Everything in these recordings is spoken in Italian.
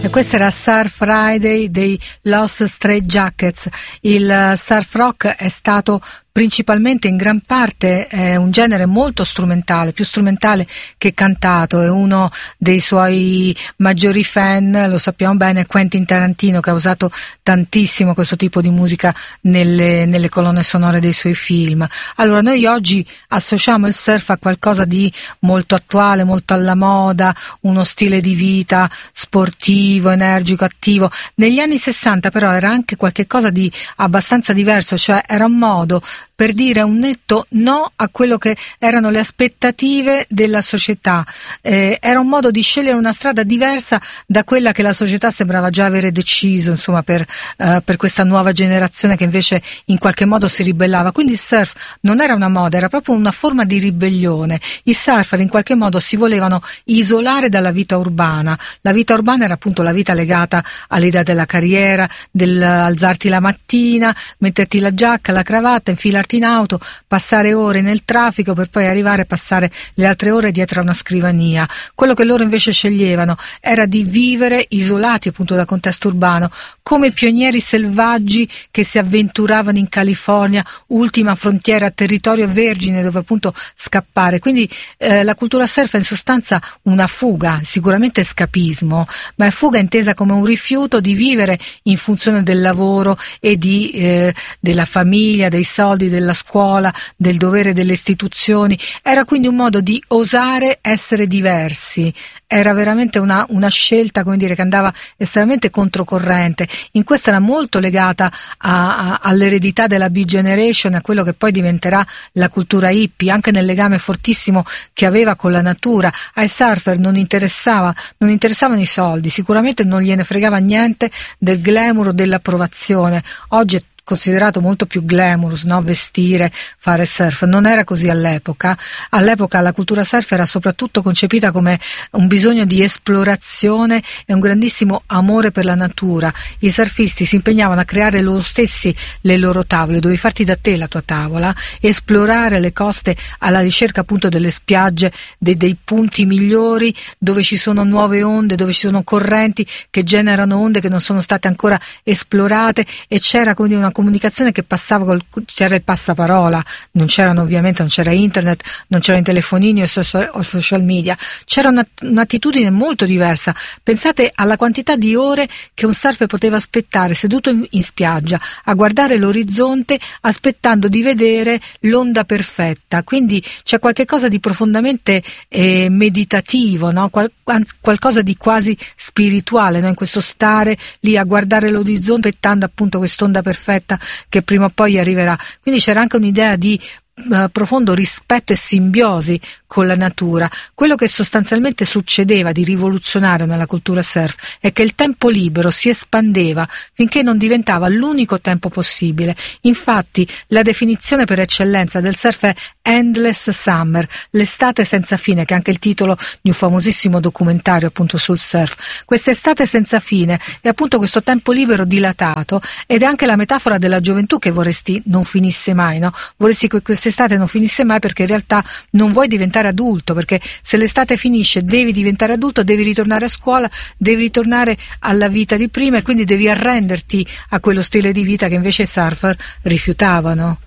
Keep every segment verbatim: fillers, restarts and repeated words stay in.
E questo era Surf Friday dei Lost Stray Jackets. Il surf rock è stato principalmente, in gran parte, è un genere molto strumentale, più strumentale che cantato, e uno dei suoi maggiori fan, lo sappiamo bene, è Quentin Tarantino, che ha usato tantissimo questo tipo di musica nelle, nelle colonne sonore dei suoi film. Allora, noi oggi associamo il surf a qualcosa di molto attuale, molto alla moda, uno stile di vita sportivo, energico, attivo. Negli anni sessanta però era anche qualche cosa di abbastanza diverso, cioè era un modo per dire un netto no a quello che erano le aspettative della società. Eh, era un modo di scegliere una strada diversa da quella che la società sembrava già avere deciso, insomma, per, eh, per questa nuova generazione che invece in qualche modo si ribellava. Quindi il surf non era una moda, era proprio una forma di ribellione. I surfer in qualche modo si volevano isolare dalla vita urbana. La vita urbana era appunto la vita legata all'idea della carriera, del alzarti la mattina, metterti la giacca, la cravatta, infilarti in auto, passare ore nel traffico per poi arrivare a passare le altre ore dietro a una scrivania. Quello che loro invece sceglievano era di vivere isolati appunto dal contesto urbano, come pionieri selvaggi che si avventuravano in California, ultima frontiera, territorio vergine dove appunto scappare. Quindi eh, la cultura surf è in sostanza una fuga, sicuramente scapismo, ma è fuga intesa come un rifiuto di vivere in funzione del lavoro e di eh, della famiglia, dei soldi, della scuola, del dovere delle istituzioni. Era quindi un modo di osare essere diversi. Era veramente una, una scelta, come dire, che andava estremamente controcorrente. In questo era molto legata a, a, all'eredità della B-Generation, a quello che poi diventerà la cultura hippie, anche nel legame fortissimo che aveva con la natura. Ai surfer non interessava, non interessavano i soldi, sicuramente non gliene fregava niente del glamour o dell'approvazione. Oggi è considerato molto più glamorous, no? Vestire, fare surf. Non era così all'epoca. All'epoca la cultura surf era soprattutto concepita come un bisogno di esplorazione e un grandissimo amore per la natura. I surfisti si impegnavano a creare loro stessi le loro tavole, dovevi farti da te la tua tavola, esplorare le coste alla ricerca appunto delle spiagge, dei, dei punti migliori dove ci sono nuove onde, dove ci sono correnti che generano onde che non sono state ancora esplorate, e c'era quindi una comunicazione che passava col, c'era il passaparola, non c'erano ovviamente, non c'era internet, non c'erano i telefonini o social, o social media, c'era una, un'attitudine molto diversa. Pensate alla quantità di ore che un surfer poteva aspettare seduto in, in spiaggia a guardare l'orizzonte, aspettando di vedere l'onda perfetta. Quindi c'è qualche cosa di profondamente eh, meditativo, no? Qual, qualcosa di quasi spirituale, no? In questo stare lì a guardare l'orizzonte aspettando appunto quest'onda perfetta che prima o poi arriverà. Quindi c'era anche un'idea di uh, profondo rispetto e simbiosi con la natura. Quello che sostanzialmente succedeva di rivoluzionario nella cultura surf è che il tempo libero si espandeva finché non diventava l'unico tempo possibile. Infatti la definizione per eccellenza del surf è Endless Summer, l'estate senza fine, che è anche il titolo di un famosissimo documentario appunto sul surf. Questa estate senza fine è appunto questo tempo libero dilatato, ed è anche la metafora della gioventù che vorresti non finisse mai, no? Vorresti che quest'estate non finisse mai, perché in realtà non vuoi diventare adulto, perché se l'estate finisce devi diventare adulto, devi ritornare a scuola, devi ritornare alla vita di prima, e quindi devi arrenderti a quello stile di vita che invece i surfer rifiutavano.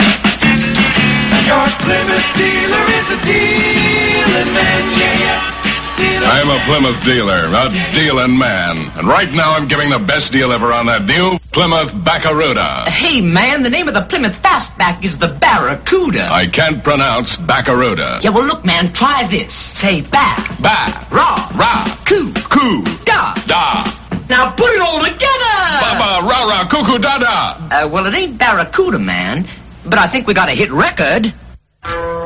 Your Plymouth dealer is a dealing man, yeah, yeah. I'm a Plymouth dealer, a dealing man. And right now I'm giving the best deal ever on that new Plymouth Barracuda. Hey, man, the name of the Plymouth Fastback is the Barracuda. I can't pronounce Barracuda. Yeah, well, look, man, try this. Say back. Ba. Raw. Ra. Coo. Coo. Da. Da. Now put it all together. Baba, ra, ra, cuckoo, da, da. Uh, well, it ain't Barracuda, man, but I think we got a hit record.